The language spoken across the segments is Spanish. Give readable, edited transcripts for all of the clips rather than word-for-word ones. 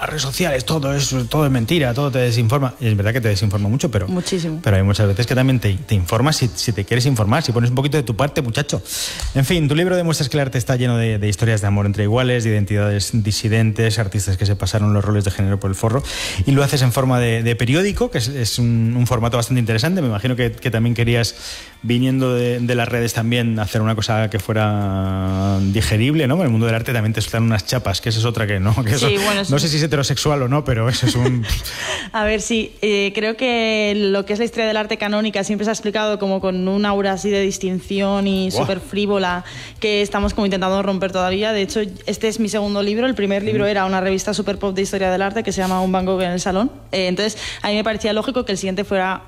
las redes sociales, todo es mentira, todo te desinforma. Y es verdad que te desinforma mucho, pero... Muchísimo. Pero hay muchas veces que también te informas si te quieres informar, si pones un poquito de tu parte, muchacho. En fin, tu libro demuestras que el arte está lleno de historias de amor entre iguales, de identidades disidentes, artistas que se pasaron los roles de género por el forro, y lo haces en forma de periódico, que es un formato bastante interesante. Me imagino que también querías, viniendo de las redes también, hacer una cosa que fuera digerible, ¿no? En el mundo del arte también te sueltan unas chapas, que esa es otra que no. Que eso, sí, bueno, no sé si es heterosexual o no, pero eso es un... A ver, sí, creo que lo que es la historia del arte canónica siempre se ha explicado como con un aura así de distinción y súper frívola, que estamos como intentando romper todavía. De hecho, este es mi segundo libro. El primer libro era una revista super pop de historia del arte que se llama Un Van Gogh en el salón. Entonces, a mí me parecía lógico que el siguiente fuera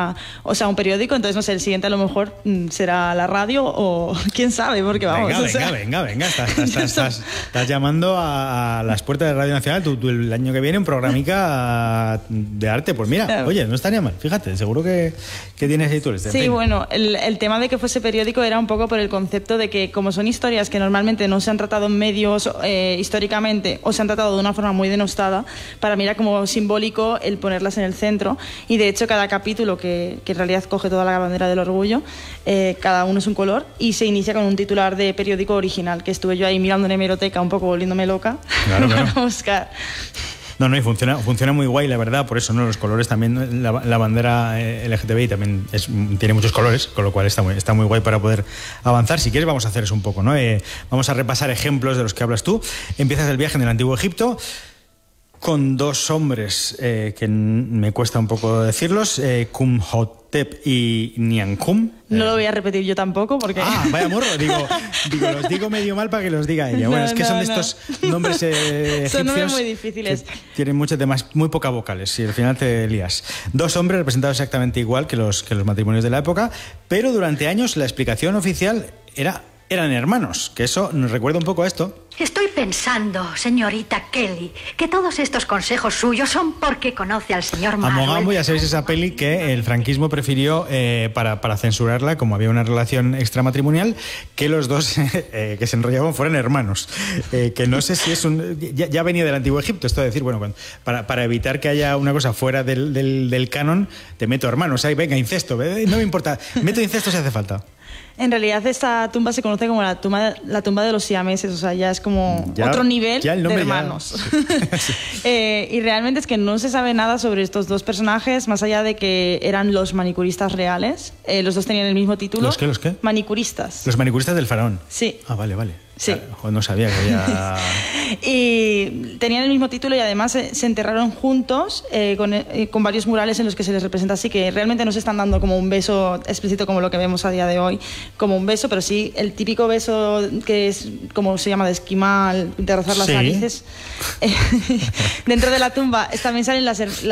un periódico. Entonces, no sé, el siguiente a lo mejor será la radio o quién sabe, porque vamos. Venga. Estás llamando a las puertas de Radio Nacional. Tú el año que viene un programica de arte. Pues mira, claro. Oye, no estaría mal. Fíjate, seguro que tienes editores. Sí, bueno, el tema de que fuese periódico era un poco por el concepto de que como son historias que normalmente no se han tratado en medios históricamente o se han tratado de una forma muy denostada, para mí era como simbólico el ponerlas en el centro. Y de hecho cada capítulo, que en realidad coge toda la bandera del orgullo, cada uno es un color y se inicia con un titular de periódico original, que estuve yo ahí mirando en hemeroteca un poco volviéndome loca para buscar. No, y funciona muy guay, la verdad, por eso, ¿no? Los colores también, la bandera LGTBI también tiene muchos colores, con lo cual está muy guay para poder avanzar. Si quieres, vamos a hacer eso un poco, ¿no? Vamos a repasar ejemplos de los que hablas tú. Empiezas el viaje en el Antiguo Egipto con dos hombres que me cuesta un poco decirlos, Kumhotep y Niankum. No lo voy a repetir yo tampoco porque... Vaya morro, los digo medio mal para que los diga ella. Bueno, es que son de estos nombres egipcios. Son nombres muy difíciles. Tienen muchos temas, muy pocas vocales y al final te lías. Dos hombres representados exactamente igual que los matrimonios de la época, pero durante años la explicación oficial eran hermanos, que eso nos recuerda un poco a esto. Estoy pensando, señorita Kelly, que todos estos consejos suyos son porque conoce al señor Marvel. Amogambo, ya sabéis, esa peli que el franquismo prefirió para censurarla, como había una relación extramatrimonial, que los dos que se enrollaban fueran hermanos. Que no sé si es ya venía del Antiguo Egipto, esto de decir, bueno, para evitar que haya una cosa fuera del canon, te meto hermanos, venga, incesto, no me importa, meto incesto si hace falta. En realidad esta tumba se conoce como la tumba de los siameses, o sea, ya es como otro nivel de hermanos. Sí. Y realmente es que no se sabe nada sobre estos dos personajes, más allá de que eran los manicuristas reales. Los dos tenían el mismo título. ¿Los qué? Manicuristas. Los manicuristas del faraón. Sí. Vale. Sí. No sabía que había... Y tenían el mismo título y además se enterraron juntos con varios murales en los que se les representa así, que realmente no se están dando como un beso explícito como lo que vemos a día de hoy, como un beso, pero sí el típico beso que es como se llama de esquimal, de rozar las narices. Dentro de la tumba también salen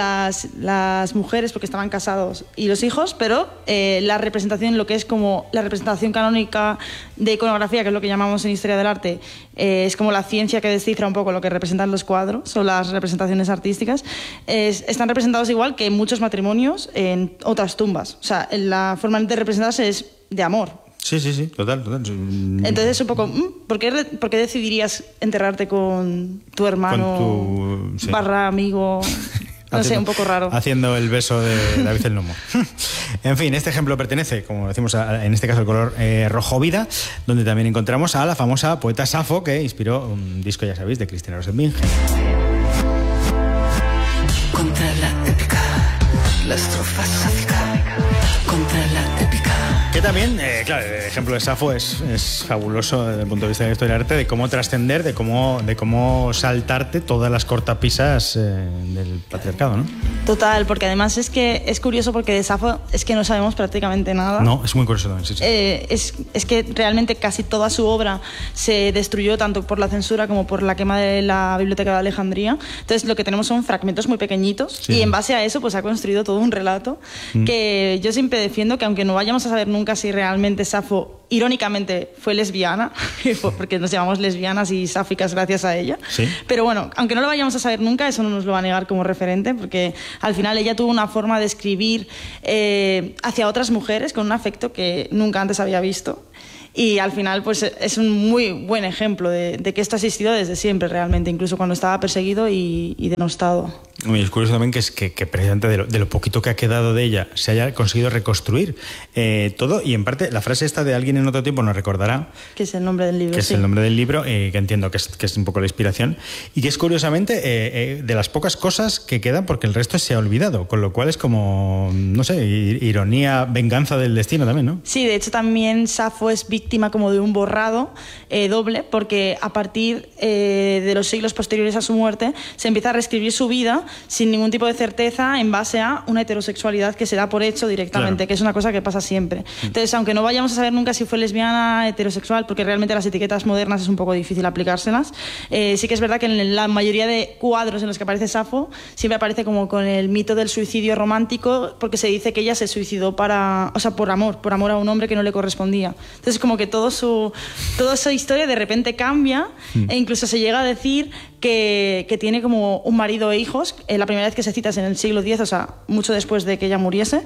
las mujeres porque estaban casados y los hijos, pero la representación, lo que es como la representación canónica de iconografía, que es lo que llamamos en historia del arte, es como la ciencia que descifra un poco lo que representan los cuadros o las representaciones artísticas, están representados igual que muchos matrimonios en otras tumbas. O sea, la forma de representarse es de amor. Sí, total. Entonces es un poco, ¿por qué decidirías enterrarte con tu hermano barra amigo? No sé, un poco raro. Haciendo el beso de David el Nomo. En fin, este ejemplo pertenece, como decimos, en este caso el color rojo vida, donde también encontramos a la famosa poeta Safo, que inspiró un disco, ya sabéis, de Cristina Rosenbinge. Contra la épica, la estrofa sáfica, contra la épica. Que también, claro, el ejemplo de Safo es fabuloso desde el punto de vista de la historia del arte, de cómo trascender, de cómo saltarte todas las cortapisas del patriarcado, ¿no? Total, porque además es que es curioso porque de Safo es que no sabemos prácticamente nada. No, es muy curioso también, sí. Es que realmente casi toda su obra se destruyó tanto por la censura como por la quema de la Biblioteca de Alejandría. Entonces lo que tenemos son fragmentos muy pequeñitos y en base a eso pues ha construido todo un relato que yo siempre defiendo que aunque no vayamos a saber nunca si realmente Safo irónicamente fue lesbiana, porque nos llamamos lesbianas y sáficas gracias a ella. ¿Sí? Pero bueno, aunque no lo vayamos a saber nunca, eso no nos lo va a negar como referente, porque al final ella tuvo una forma de escribir hacia otras mujeres con un afecto que nunca antes había visto. Y al final pues es un muy buen ejemplo de que esto ha existido desde siempre realmente, incluso cuando estaba perseguido y denostado. Y es curioso también que precisamente de lo poquito que ha quedado de ella se haya conseguido reconstruir todo, y en parte la frase esta de alguien en otro tiempo nos recordará, que es el nombre del libro, que es el nombre del libro, que entiendo que es un poco la inspiración, y que es curiosamente de las pocas cosas que quedan, porque el resto se ha olvidado, con lo cual es como, no sé, ironía, venganza del destino también, ¿no? Sí, de hecho también Safo es víctima como de un borrado doble, porque a partir de los siglos posteriores a su muerte se empieza a reescribir su vida sin ningún tipo de certeza en base a una heterosexualidad que se da por hecho directamente, claro, que es una cosa que pasa siempre. Entonces, aunque no vayamos a saber nunca si fue lesbiana, heterosexual, porque realmente las etiquetas modernas es un poco difícil aplicárselas, sí que es verdad que en la mayoría de cuadros en los que aparece Safo siempre aparece como con el mito del suicidio romántico, porque se dice que ella se suicidó por amor a un hombre que no le correspondía. Entonces, como que toda su historia de repente cambia, e incluso se llega a decir que tiene como un marido e hijos. La primera vez que se cita es en el siglo X, o sea, mucho después de que ella muriese.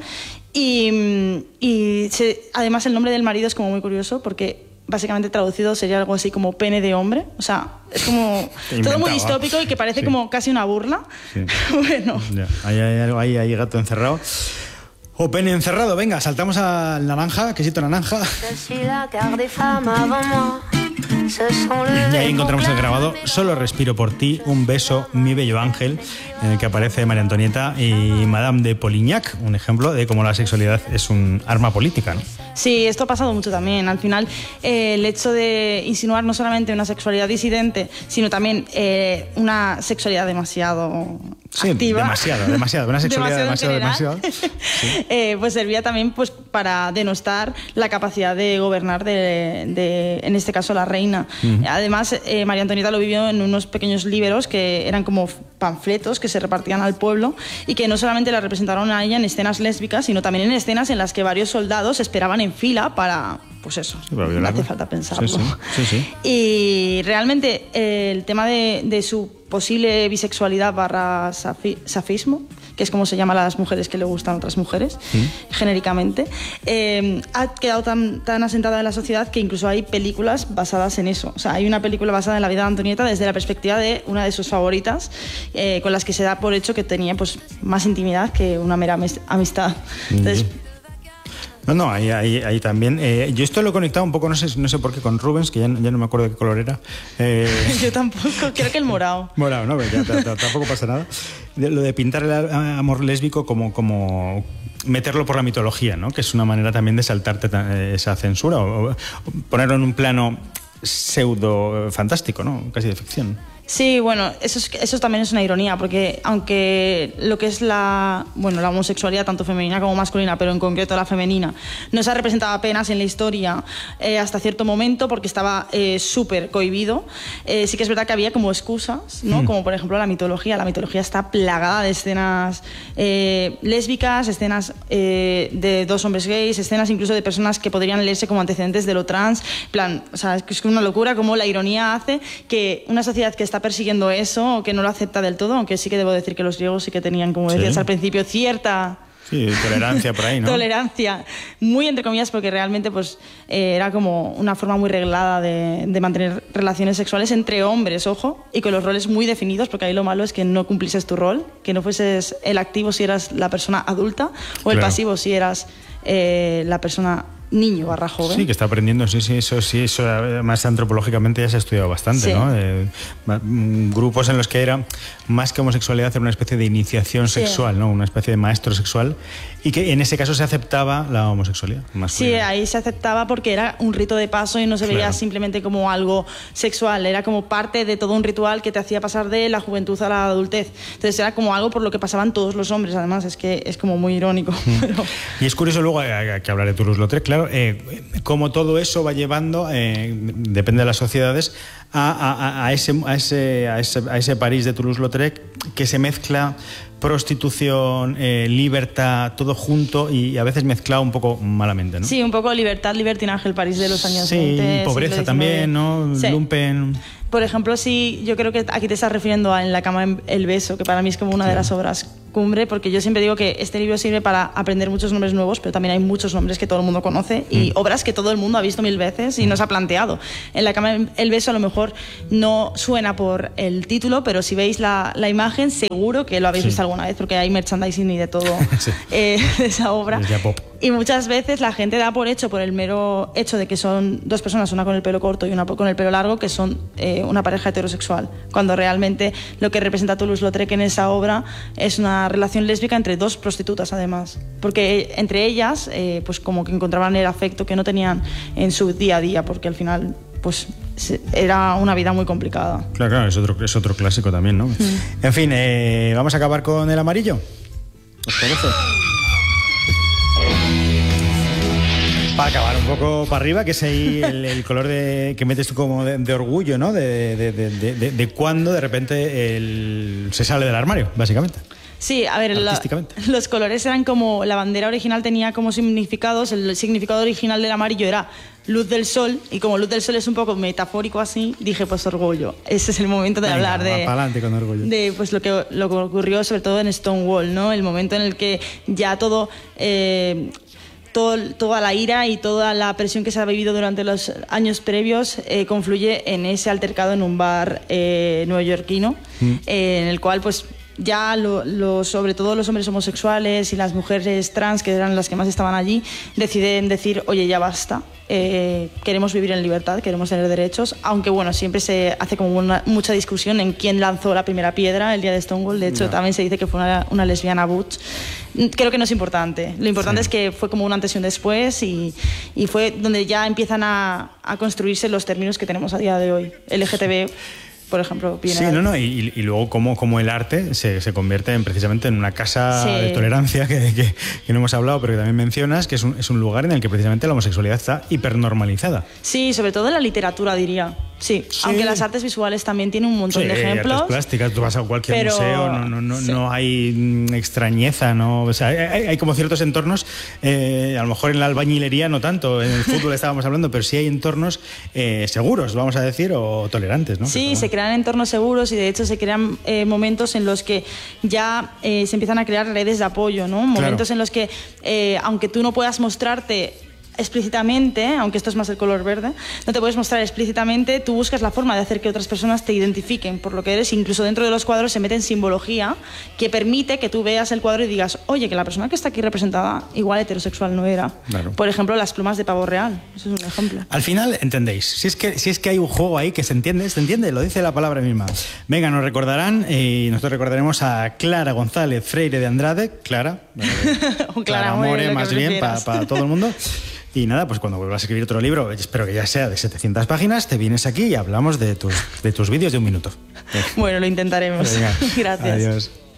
Además, el nombre del marido es como muy curioso, porque básicamente traducido sería algo así como pene de hombre. O sea, es como todo muy distópico y que parece como casi una burla. Sí. Bueno. Ya. Hay gato encerrado. O pene encerrado. Venga, saltamos al naranja, quesito naranja. Y ahí encontramos el grabado Solo respiro por ti, un beso, mi bello ángel, en el que aparece María Antonieta y Madame de Polignac, un ejemplo de cómo la sexualidad es un arma política, ¿no? Sí, esto ha pasado mucho también. Al final, el hecho de insinuar no solamente una sexualidad disidente, sino también una sexualidad demasiado activa. Demasiado. Una sexualidad demasiado. Sí. Pues servía también pues para denostar la capacidad de gobernar de en este caso, la reina. Además, María Antonieta lo vivió en unos pequeños líberos que eran como panfletos que se repartían al pueblo, y que no solamente la representaron a ella en escenas lésbicas, sino también en escenas en las que varios soldados esperaban en fila para, pues eso, no hace falta pensarlo. Sí. Y realmente el tema de su posible bisexualidad / safismo, que es como se llama a las mujeres que le gustan a otras mujeres, genéricamente, ha quedado tan asentada en la sociedad que incluso hay películas basadas en eso. O sea, hay una película basada en la vida de Antonieta desde la perspectiva de una de sus favoritas, con las que se da por hecho que tenía pues más intimidad que una mera amistad. Entonces, No, ahí también. Yo esto lo he conectado un poco, no sé por qué, con Rubens, que ya no me acuerdo de qué color era. Yo tampoco, creo que el morado. Morado, ¿no? Ya, tampoco pasa nada. Lo de pintar el amor lésbico como meterlo por la mitología, ¿no? Que es una manera también de saltarte esa censura, o ponerlo en un plano pseudo fantástico, ¿no? Casi de ficción. Sí, bueno, eso también es una ironía, porque aunque lo que es la homosexualidad, tanto femenina como masculina, pero en concreto la femenina, no se ha representado apenas en la historia hasta cierto momento, porque estaba súper cohibido, sí que es verdad que había como excusas, ¿no? Como por ejemplo la mitología. La mitología está plagada de escenas lésbicas, escenas de dos hombres gays, escenas incluso de personas que podrían leerse como antecedentes de lo trans. En plan, o sea, es que es una locura cómo la ironía hace que una sociedad que está persiguiendo eso, o que no lo acepta del todo, aunque sí que debo decir que los griegos sí que tenían, como decías al principio, cierta... Sí, tolerancia por ahí, ¿no? Tolerancia, muy entre comillas, porque realmente pues era como una forma muy reglada de mantener relaciones sexuales entre hombres, ojo, y con los roles muy definidos, porque ahí lo malo es que no cumplieses tu rol, que no fueses el activo si eras la persona adulta, o el pasivo si eras la persona niño / joven. Sí, que está aprendiendo, eso más antropológicamente ya se ha estudiado bastante, ¿no? Grupos en los que era más que homosexualidad, era una especie de iniciación sexual, ¿no? Una especie de maestro sexual, y que en ese caso se aceptaba la homosexualidad. Sí, ahí se aceptaba porque era un rito de paso y no se veía simplemente como algo sexual, era como parte de todo un ritual que te hacía pasar de la juventud a la adultez. Entonces era como algo por lo que pasaban todos los hombres, además, es que es como muy irónico. Pero... Y es curioso luego, que hablaré de Toulouse-Lautrec, claro, cómo todo eso va llevando, depende de las sociedades, a ese París de Toulouse-Lautrec, que se mezcla prostitución, libertad, todo junto, y a veces mezclado un poco malamente, ¿no? Sí, un poco libertad, libertinaje, el París de los años 20. Sí, pobreza también, ¿no? Sí. Lumpen. Por ejemplo, sí, yo creo que aquí te estás refiriendo a En la cama el beso, que para mí es como una de las obras cumbre, porque yo siempre digo que este libro sirve para aprender muchos nombres nuevos, pero también hay muchos nombres que todo el mundo conoce y obras que todo el mundo ha visto 1000 veces y nos ha planteado. En La cama el beso a lo mejor no suena por el título, pero si veis la imagen seguro que lo habéis visto alguna vez, porque hay merchandising y de todo de esa obra. Y muchas veces la gente da por hecho, por el mero hecho de que son dos personas, una con el pelo corto y una con el pelo largo, que son una pareja heterosexual, cuando realmente lo que representa Toulouse-Lautrec en esa obra es una relación lésbica entre dos prostitutas, además, porque entre ellas pues como que encontraban el afecto que no tenían en su día a día, porque al final pues era una vida muy complicada. Claro, es otro clásico también, ¿no? En fin, vamos a acabar con el amarillo, ¿os parece? Para acabar un poco para arriba, que es ahí el color que metes tú como de orgullo, ¿no? De cuando de repente se sale del armario, básicamente. Sí, a ver, los colores eran como... La bandera original tenía como significados. El significado original del amarillo era luz del sol, y como luz del sol es un poco metafórico así, dije pues orgullo. Ese es el momento de hablar de... para adelante con orgullo. De pues lo que ocurrió sobre todo en Stonewall, ¿no? El momento en el que ya todo... toda la ira y toda la presión que se ha vivido durante los años previos confluye en ese altercado en un bar neoyorquino, en el cual pues ya sobre todo los hombres homosexuales y las mujeres trans, que eran las que más estaban allí, deciden decir, oye, ya basta, queremos vivir en libertad, queremos tener derechos, aunque bueno, siempre se hace como mucha discusión en quién lanzó la primera piedra el día de Stonewall. De hecho, también se dice que fue una lesbiana butch. Creo que no es importante. Lo importante es que fue como un antes y un después, y fue donde ya empiezan a construirse los términos que tenemos a día de hoy. LGTB, por ejemplo, viene y luego cómo el arte se convierte precisamente en una casa de tolerancia que no hemos hablado, pero que también mencionas, que es un lugar en el que precisamente la homosexualidad está hipernormalizada. Sí, sobre todo en la literatura, diría. Sí, aunque las artes visuales también tienen un montón de ejemplos. Artes plásticas, tú vas a cualquier museo, no hay extrañeza, ¿no? O sea, hay como ciertos entornos, a lo mejor en la albañilería no tanto, en el fútbol estábamos hablando, pero sí hay entornos seguros, vamos a decir, o tolerantes, ¿no? Sí, se crean entornos seguros, y de hecho se crean momentos en los que ya se empiezan a crear redes de apoyo, ¿no? Momentos en los que, aunque tú no puedas mostrarte explícitamente, aunque esto es más el color verde, no te puedes mostrar explícitamente, tú buscas la forma de hacer que otras personas te identifiquen por lo que eres. Incluso dentro de los cuadros se mete en simbología que permite que tú veas el cuadro y digas, oye, que la persona que está aquí representada igual heterosexual no era. Claro. Por ejemplo, las plumas de pavo real, eso es un ejemplo. Al final entendéis, si es que hay un juego ahí que se entiende, lo dice la palabra misma. Venga, nos recordarán, y nosotros recordaremos a Clara González Freire de Andrade, Clara More, más bien, para todo el mundo. Y nada, pues cuando vuelvas a escribir otro libro, espero que ya sea de 700 páginas, te vienes aquí y hablamos de tus vídeos de 1 minuto. Bueno, lo intentaremos. Venga, gracias. Adiós.